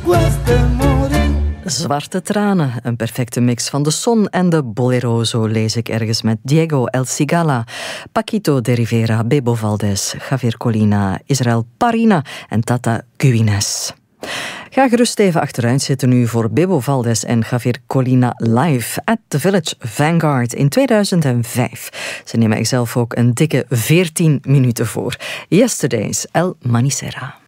Zwarte tranen, een perfecte mix van de son en de bolero, zo lees ik ergens met Diego El Cigala, Paquito de Rivera, Bebo Valdés, Javier Colina, Israel Parina en Tata Guines. Ga gerust even achteruit zitten nu voor Bebo Valdés en Javier Colina live at the Village Vanguard in 2005. Ze nemen er zelf ook een dikke 14 minuten voor. Yesterday's El Manicera.